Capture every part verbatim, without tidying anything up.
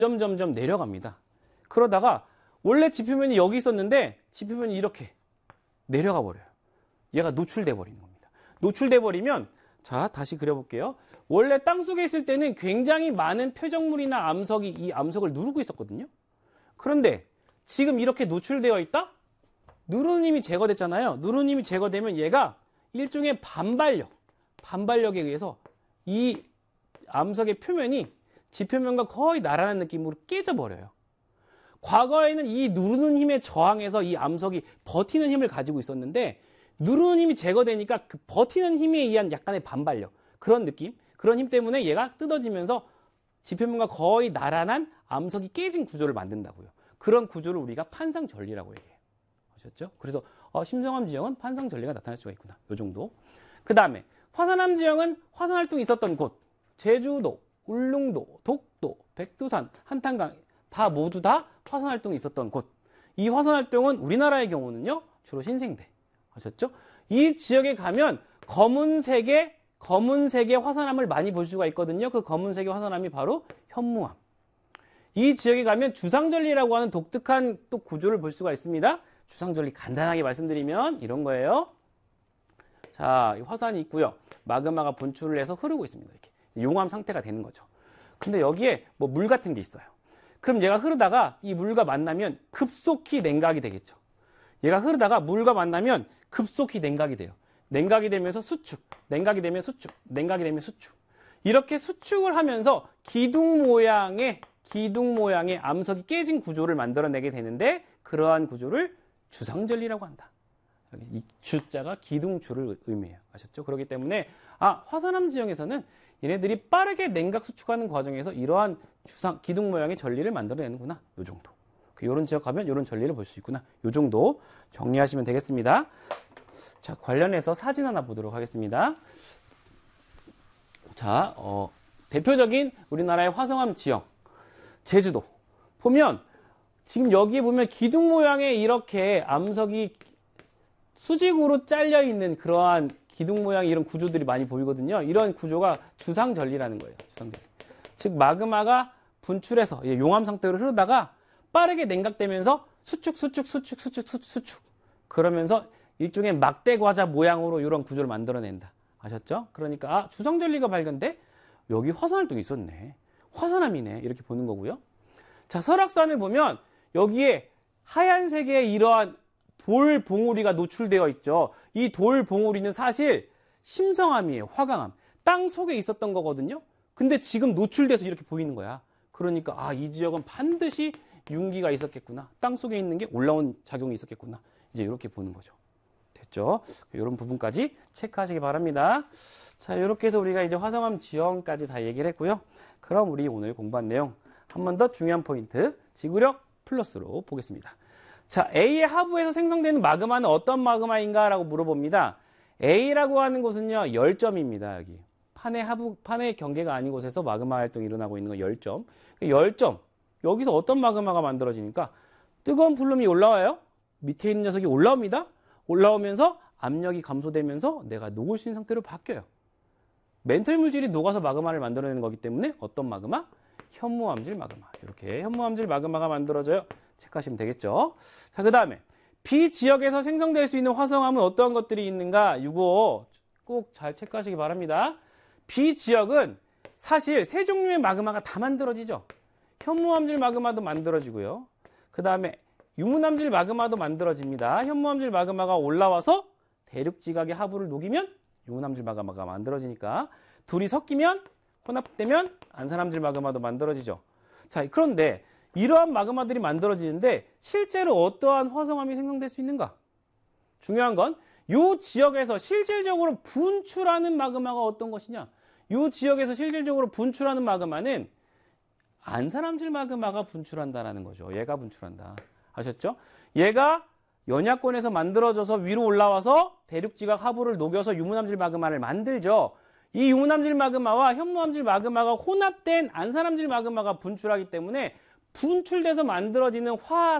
점점점 내려갑니다. 그러다가 원래 지표면이 여기 있었는데 지표면이 이렇게 내려가 버려요. 얘가 노출돼 버리는 겁니다. 노출돼 버리면 자 다시 그려볼게요. 원래 땅속에 있을 때는 굉장히 많은 퇴적물이나 암석이 이 암석을 누르고 있었거든요. 그런데 지금 이렇게 노출되어 있다? 누르는 힘이 제거됐잖아요. 누르는 힘이 제거되면 얘가 일종의 반발력, 반발력에 의해서 이 암석의 표면이 지표면과 거의 나란한 느낌으로 깨져버려요. 과거에는 이 누르는 힘에 저항해서 이 암석이 버티는 힘을 가지고 있었는데 누르는 힘이 제거되니까 그 버티는 힘에 의한 약간의 반발력, 그런 느낌, 그런 힘 때문에 얘가 뜯어지면서 지표면과 거의 나란한 암석이 깨진 구조를 만든다고요. 그런 구조를 우리가 판상전리라고 얘기해요. 아셨죠? 그래서 어, 심성암 지형은 판상전리가 나타날 수가 있구나. 요 정도. 그 다음에 화산암 지형은 화산활동이 있었던 곳, 제주도, 울릉도, 독도, 백두산, 한탄강 다 모두 다 화산활동이 있었던 곳. 이 화산활동은 우리나라의 경우는요 주로 신생대. 아셨죠? 이 지역에 가면 검은색의 검은색의 화산암을 많이 볼 수가 있거든요. 그 검은색의 화산암이 바로 현무암. 이 지역에 가면 주상절리라고 하는 독특한 또 구조를 볼 수가 있습니다. 주상절리 간단하게 말씀드리면 이런 거예요. 자, 화산이 있고요. 마그마가 분출을 해서 흐르고 있습니다. 이렇게 용암 상태가 되는 거죠. 근데 여기에 뭐 물 같은 게 있어요. 그럼 얘가 흐르다가 이 물과 만나면 급속히 냉각이 되겠죠. 얘가 흐르다가 물과 만나면 급속히 냉각이 돼요. 냉각이 되면서 수축, 냉각이 되면 수축, 냉각이 되면 수축. 이렇게 수축을 하면서 기둥 모양의 기둥 모양의 암석이 깨진 구조를 만들어내게 되는데 그러한 구조를 주상절리라고 한다. 이 주자가 기둥주를 의미해요. 아셨죠? 그렇기 때문에 아 화산암 지형에서는 얘네들이 빠르게 냉각 수축하는 과정에서 이러한 주상 기둥 모양의 전리를 만들어내는구나. 요 정도. 이런 지역 가면 이런 전리를 볼 수 있구나. 요 정도 정리하시면 되겠습니다. 자, 관련해서 사진 하나 보도록 하겠습니다. 자, 어, 대표적인 우리나라의 화성암 지형, 제주도. 보면, 지금 여기에 보면 기둥 모양의 이렇게 암석이 수직으로 잘려 있는 그러한 기둥 모양의 이런 구조들이 많이 보이거든요. 이런 구조가 주상절리라는 거예요. 주상절리. 즉, 마그마가 분출해서 용암 상태로 흐르다가 빠르게 냉각되면서 수축, 수축, 수축, 수축, 수축, 수축. 그러면서 일종의 막대 과자 모양으로 이런 구조를 만들어낸다. 아셨죠? 그러니까 아 주상절리가 발견돼? 여기 화산활동이 있었네. 화산암이네. 이렇게 보는 거고요. 자, 설악산을 보면 여기에 하얀색의 이러한 돌 봉우리가 노출되어 있죠. 이 돌 봉우리는 사실 심성암이에요. 화강암. 땅 속에 있었던 거거든요. 근데 지금 노출돼서 이렇게 보이는 거야. 그러니까 아 이 지역은 반드시 융기가 있었겠구나. 땅 속에 있는 게 올라온 작용이 있었겠구나. 이제 이렇게 보는 거죠. 됐죠? 이런 부분까지 체크하시기 바랍니다. 자, 이렇게 해서 우리가 이제 화성암 지형까지 다 얘기를 했고요. 그럼 우리 오늘 공부한 내용 한 번 더 중요한 포인트 지구력 플러스로 보겠습니다. 자, A의 하부에서 생성되는 마그마는 어떤 마그마인가 라고 물어봅니다. A라고 하는 곳은요 열점입니다. 여기 판의 하부 판의 경계가 아닌 곳에서 마그마 활동이 일어나고 있는 건 열점. 열점 여기서 어떤 마그마가 만들어지니까 뜨거운 플룸이 올라와요. 밑에 있는 녀석이 올라옵니다. 올라오면서 압력이 감소되면서 내가 녹을 수 있는 상태로 바뀌어요. 멘털 물질이 녹아서 마그마를 만들어내는 거기 때문에 어떤 마그마? 현무암질 마그마. 이렇게 현무암질 마그마가 만들어져요. 체크하시면 되겠죠. 자, 그 다음에 B 지역에서 생성될 수 있는 화성암은 어떠한 것들이 있는가? 이거 꼭 잘 체크하시기 바랍니다. B 지역은 사실 세 종류의 마그마가 다 만들어지죠. 현무암질 마그마도 만들어지고요. 그 다음에 유문암질 마그마도 만들어집니다. 현무암질 마그마가 올라와서 대륙지각의 하부를 녹이면 유문암질 마그마가 만들어지니까 둘이 섞이면 혼합되면 안산암질 마그마도 만들어지죠. 자, 그런데 이러한 마그마들이 만들어지는데 실제로 어떠한 화성암이 생성될 수 있는가? 중요한 건 이 지역에서 실질적으로 분출하는 마그마가 어떤 것이냐? 이 지역에서 실질적으로 분출하는 마그마는 안산암질 마그마가 분출한다라는 거죠. 얘가 분출한다. 아셨죠? 얘가 연야권에서 만들어져서 위로 올라와서 대륙지각 하부를 녹여서 유문암질 마그마를 만들죠. 이 유문암질 마그마와 현무암질 마그마가 혼합된 안산암질 마그마가 분출하기 때문에 분출돼서 만들어지는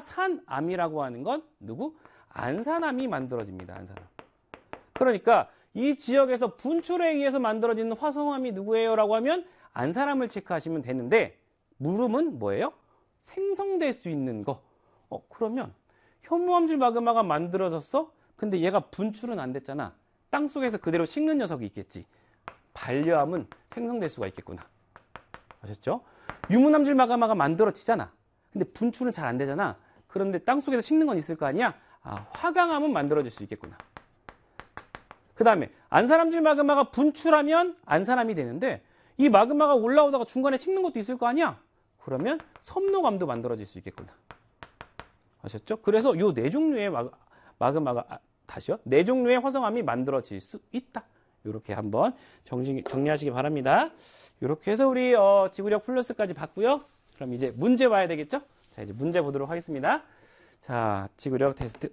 화산암이라고 하는 건 누구? 안산암이 만들어집니다. 안산암. 그러니까 이 지역에서 분출에 의해서 만들어지는 화성암이 누구예요? 라고 하면 안산암을 체크하시면 되는데 물음은 뭐예요? 생성될 수 있는 거. 어, 그러면 현무암질 마그마가 만들어졌어? 근데 얘가 분출은 안 됐잖아. 땅속에서 그대로 식는 녀석이 있겠지. 반려암은 생성될 수가 있겠구나. 아셨죠? 유문암질 마그마가 만들어지잖아. 근데 분출은 잘 안 되잖아. 그런데 땅속에서 식는 건 있을 거 아니야? 아, 화강암은 만들어질 수 있겠구나. 그 다음에 안산암질 마그마가 분출하면 안산암이 되는데 이 마그마가 올라오다가 중간에 식는 것도 있을 거 아니야? 그러면 섬노감도 만들어질 수 있겠구나. 아셨죠? 그래서 요 네 종류의 마그, 마그마가 아, 다시요. 네 종류의 화성암이 만들어질 수 있다. 이렇게 한번 정리, 정리하시기 바랍니다. 이렇게 해서 우리 어, 지구력 플러스까지 봤고요. 그럼 이제 문제 봐야 되겠죠? 자, 이제 문제 보도록 하겠습니다. 자, 지구력 테스트.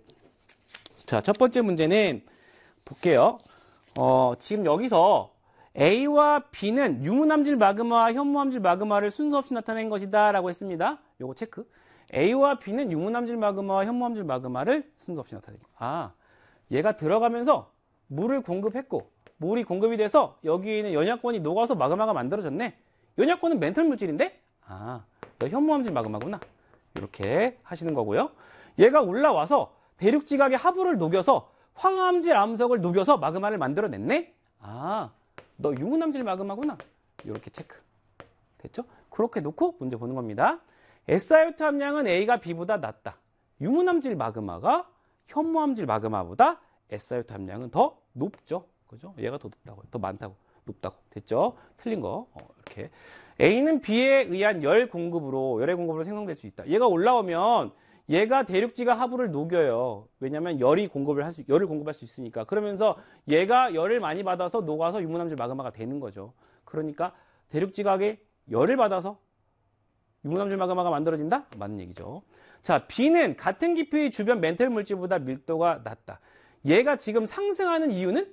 자, 첫 번째 문제는 볼게요. 어, 지금 여기서 A와 B는 유문암질 마그마와 현무암질 마그마를 순서 없이 나타낸 것이다 라고 했습니다. 요거 체크. A와 B는 유문암질 마그마와 현무암질 마그마를 순서 없이 나타낸 거. 아, 얘가 들어가면서 물을 공급했고 물이 공급이 돼서 여기 있는 연약권이 녹아서 마그마가 만들어졌네. 연약권은 멘털 물질인데? 아, 너 현무암질 마그마구나. 이렇게 하시는 거고요. 얘가 올라와서 대륙지각의 하부를 녹여서 황암질 암석을 녹여서 마그마를 만들어냈네? 아, 너 유문암질 마그마구나. 이렇게 체크. 됐죠? 그렇게 놓고 문제 보는 겁니다. 에스아이오투 함량은 A가 B보다 낮다. 유문암질 마그마가 현무암질 마그마보다 에스아이오투 함량은 더 높죠. 그죠? 얘가 더 높다고요. 더 많다고. 높다고. 됐죠? 틀린 거. 어, 이렇게. A는 B에 의한 열 공급으로, 열의 공급으로 생성될 수 있다. 얘가 올라오면 얘가 대륙지가 하부를 녹여요. 왜냐면 열이 공급을 할 수, 열을 공급할 수 있으니까. 그러면서 얘가 열을 많이 받아서 녹아서 유문암질 마그마가 되는 거죠. 그러니까 대륙지각에 열을 받아서 유문암질 마그마가 만들어진다? 맞는 얘기죠. 자, B는 같은 깊이의 주변 멘틀 물질보다 밀도가 낮다. 얘가 지금 상승하는 이유는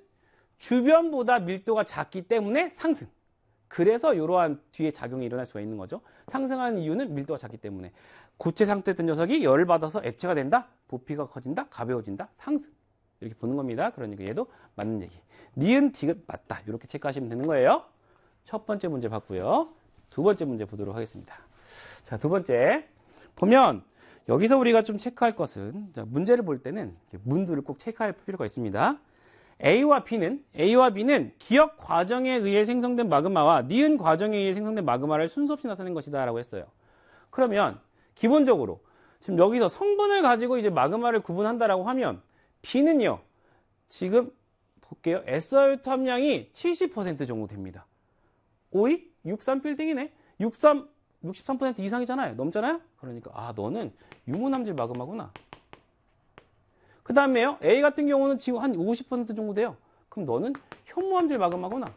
주변보다 밀도가 작기 때문에 상승. 그래서 이러한 뒤에 작용이 일어날 수가 있는 거죠. 상승하는 이유는 밀도가 작기 때문에. 고체 상태였던 녀석이 열을 받아서 액체가 된다? 부피가 커진다? 가벼워진다? 상승. 이렇게 보는 겁니다. 그러니까 얘도 맞는 얘기. 니은, 디귿 맞다. 이렇게 체크하시면 되는 거예요. 첫 번째 문제 봤고요. 두 번째 문제 보도록 하겠습니다. 자, 두 번째. 보면 여기서 우리가 좀 체크할 것은, 자, 문제를 볼 때는 문들을 꼭 체크할 필요가 있습니다. A와 B는, A와 B는 기억 과정에 의해 생성된 마그마와 니은 과정에 의해 생성된 마그마를 순서 없이 나타낸 것이다 라고 했어요. 그러면 기본적으로 지금 여기서 성분을 가지고 이제 마그마를 구분한다라고 하면 B는요, 지금 볼게요. 에스아이오투 함량이 칠십 퍼센트 정도 됩니다. 오이? 육십삼 빌딩이네. 육십삼, 육십삼 퍼센트 이상이잖아요. 넘잖아요? 그러니까 아, 너는 유문암질 마그마구나. 그 다음에요. A 같은 경우는 지금 한 오십 퍼센트 정도 돼요. 그럼 너는 현무암질 마그마구나.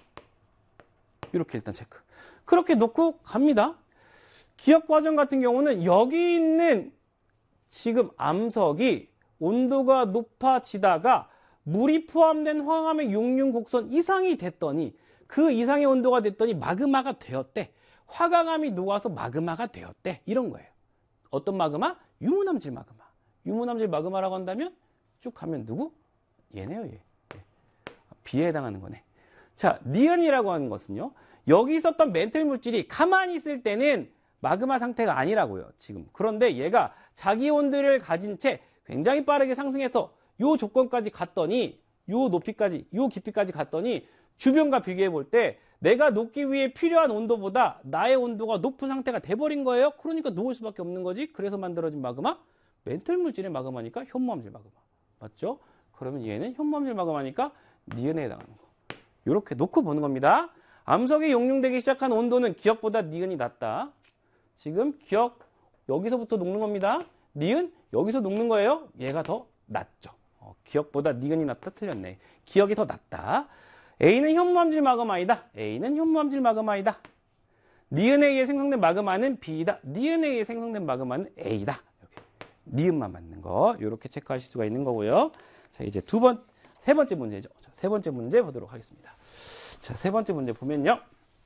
이렇게 일단 체크. 그렇게 놓고 갑니다. 기억 과정 같은 경우는 여기 있는 지금 암석이 온도가 높아지다가 물이 포함된 황암의 용융 곡선 이상이 됐더니 그 이상의 온도가 됐더니 마그마가 되었대. 화강암이 녹아서 마그마가 되었대. 이런 거예요. 어떤 마그마? 유문암질 마그마. 유문암질 마그마라고 한다면 쭉 가면 누구? 얘네요, 얘. B에 해당하는 거네. 자, 니은이라고 하는 것은요. 여기 있었던 멘틀 물질이 가만히 있을 때는 마그마 상태가 아니라고요, 지금. 그런데 얘가 자기 온도를 가진 채 굉장히 빠르게 상승해서 요 조건까지 갔더니 요 높이까지, 요 깊이까지 갔더니 주변과 비교해 볼 때 내가 녹기 위해 필요한 온도보다 나의 온도가 높은 상태가 돼버린 거예요. 그러니까 녹을 수밖에 없는 거지. 그래서 만들어진 마그마? 멘틀 물질의 마그마니까 현무암질 마그마. 맞죠? 그러면 얘는 현무암질 마그마니까 니은에 해당하는 거. 이렇게 놓고 보는 겁니다. 암석이 용융되기 시작한 온도는 기억보다 니은이 낮다. 지금 기억 여기서부터 녹는 겁니다. 니은 여기서 녹는 거예요. 얘가 더 낮죠. 어, 기억보다 니은이 낮다. 틀렸네. 기억이 더 낮다. A는 현무암질 마그마이다. A는 현무암질 마그마이다. 니은에 의해 생성된 마그마는 B이다. 니은에 의해 생성된 마그마는 A다. 이렇게. 니은만 맞는 거. 이렇게 체크하실 수가 있는 거고요. 자, 이제 두 번, 세 번째 문제죠. 자, 세 번째 문제 보도록 하겠습니다. 자, 세 번째 문제 보면요.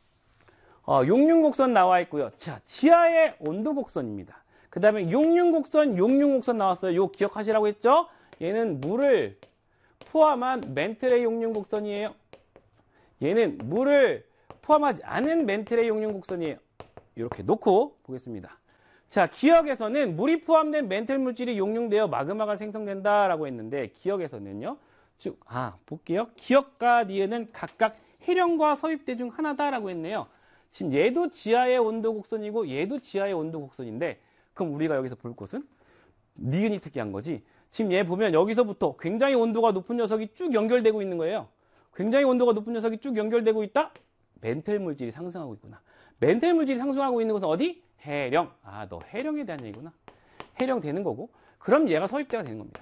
어, 용융곡선 나와 있고요. 자, 지하의 온도곡선입니다. 그 다음에 용융곡선, 용융곡선 나왔어요. 요 기억하시라고 했죠? 얘는 물을 포함한 멘틀의 용융곡선이에요. 얘는 물을 포함하지 않은 멘틀의 용융곡선이에요. 이렇게 놓고 보겠습니다. 자, 기역에서는 물이 포함된 멘틀 물질이 용융되어 마그마가 생성된다라고 했는데 기역에서는요. 쭉, 아, 볼게요. 기역과 니은은 각각 해령과 서입대 중 하나다라고 했네요. 지금 얘도 지하의 온도 곡선이고 얘도 지하의 온도 곡선인데 그럼 우리가 여기서 볼 것은 니은이 특이한 거지. 지금 얘 보면 여기서부터 굉장히 온도가 높은 녀석이 쭉 연결되고 있는 거예요. 굉장히 온도가 높은 녀석이 쭉 연결되고 있다? 멘틀 물질이 상승하고 있구나. 멘틀 물질이 상승하고 있는 것은 어디? 해령. 아, 너 해령에 대한 얘기구나. 해령 되는 거고. 그럼 얘가 서입대가 되는 겁니다.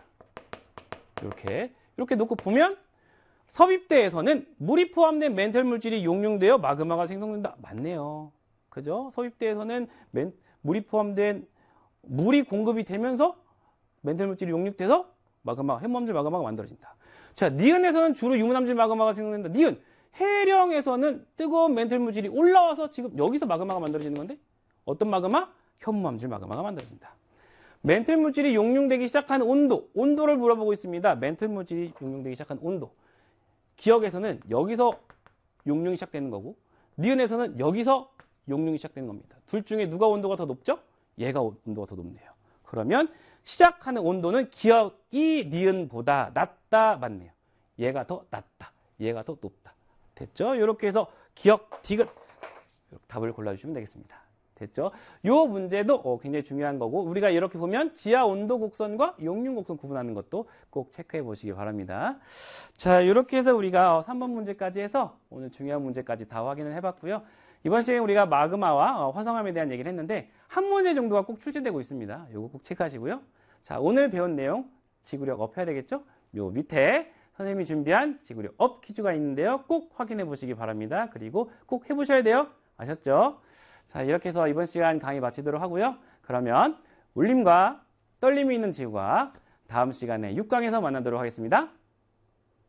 이렇게. 이렇게 놓고 보면 섭입대에서는 물이 포함된 멘틀 물질이 용융되어 마그마가 생성된다. 맞네요. 그죠? 섭입대에서는 맨, 물이 포함된 물이 공급이 되면서 멘틀 물질이 용융돼서 마그마, 해무암질 마그마가 만들어진다. 자, 니은에서는 주로 유문암질 마그마가 생성된다. 니은. 해령에서는 뜨거운 멘틀 물질이 올라와서 지금 여기서 마그마가 만들어지는 건데 어떤 마그마? 현무암질 마그마가 만들어진다. 멘틀 물질이 용융되기 시작하는 온도, 온도를 물어보고 있습니다. 멘틀 물질이 용융되기 시작하는 온도. 기역에서는 여기서 용융이 시작되는 거고 니은에서는 여기서 용융이 시작되는 겁니다. 둘 중에 누가 온도가 더 높죠? 얘가 온도가 더 높네요. 그러면 시작하는 온도는 기역이 니은보다 낮다 맞네요. 얘가 더 낮다. 얘가 더 높다. 됐죠? 이렇게 해서 기역, 디귿 답을 골라주시면 되겠습니다. 됐죠? 이 문제도 굉장히 중요한 거고 우리가 이렇게 보면 지하 온도 곡선과 용융 곡선 구분하는 것도 꼭 체크해 보시기 바랍니다. 자, 이렇게 해서 우리가 삼 번 문제까지 해서 오늘 중요한 문제까지 다 확인을 해봤고요. 이번 시간에 우리가 마그마와 화성암에 대한 얘기를 했는데 한 문제 정도가 꼭 출제되고 있습니다. 이거 꼭 체크하시고요. 자, 오늘 배운 내용 지구력 업 해야 되겠죠? 요 밑에 선생님이 준비한 지구력 업 퀴즈가 있는데요. 꼭 확인해 보시기 바랍니다. 그리고 꼭 해보셔야 돼요. 아셨죠? 자, 이렇게 해서 이번 시간 강의 마치도록 하고요. 그러면 울림과 떨림이 있는 지구가 다음 시간에 육 강에서 만나도록 하겠습니다.